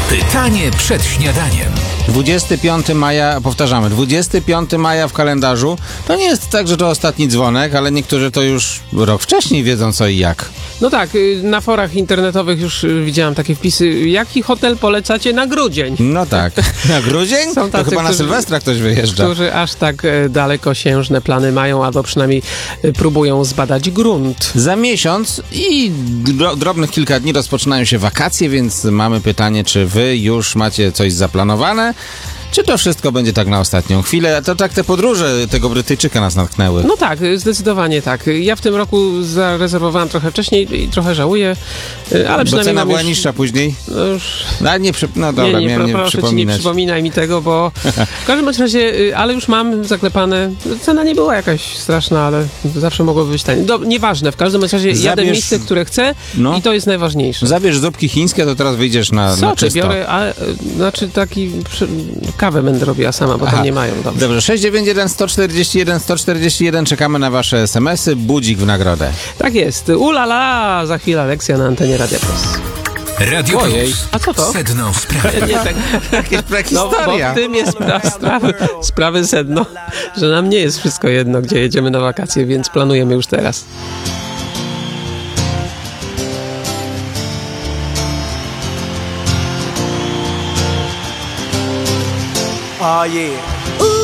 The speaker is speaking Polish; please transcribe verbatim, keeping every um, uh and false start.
Pytanie przed śniadaniem. dwudziestego piątego maja, powtarzamy, dwudziestego piątego maja w kalendarzu. To nie jest tak, że to ostatni dzwonek, ale niektórzy to już rok wcześniej wiedzą co i jak. No tak, na forach internetowych już widziałem takie wpisy. Jaki hotel polecacie na grudzień? No tak. Na grudzień? Są To tacy, chyba na którzy- Sylwestra ktoś wyjeżdża. Którzy aż tak e, dalekosiężne plany mają, albo przynajmniej e, próbują zbadać grunt. Za miesiąc i dro- drobnych kilka dni rozpoczynają się wakacje, więc mamy pytanie, czy wy już macie coś zaplanowane? Czy to wszystko będzie tak na ostatnią chwilę? To tak te podróże tego Brytyjczyka nas natknęły. No tak, zdecydowanie tak. Ja w tym roku zarezerwowałem trochę wcześniej i trochę żałuję, e, ale Bo przynajmniej cena mam była już... niższa później? No już... No, nie przy... no dobra, nie, nie, miałem nie proszę ci, nie przypominać. przypominaj mi tego, bo w każdym bądź razie, y, ale już mam zaklepane. Cena nie była jakaś straszna, ale zawsze mogłoby być taniej. Do, nieważne, w każdym bądź razie jadę w Zabierz- miejsce, które chcę No. i to jest najważniejsze. Zabierz zupki chińskie, to teraz wyjdziesz na, na Soczy czysto. biorę, a, y, znaczy taki, przy, kawę będę robiła sama, bo Aha. tam nie mają. Dobrze. Dobrze, sześć dziewięć jeden, sto czterdzieści jeden, sto czterdzieści jeden, czekamy na wasze es em esy, budzik w nagrodę. Tak jest. Ulala, za chwilę lekcja na antenie Radia Plus. Radio Ojej. Plus. A co to? Sedno sprawy. Nie, tak, Jakaś no, prehistoria. bo w tym jest spra- sprawy, sprawy sedno, że nam nie jest wszystko jedno, gdzie jedziemy na wakacje, więc planujemy już teraz. Oh yeah.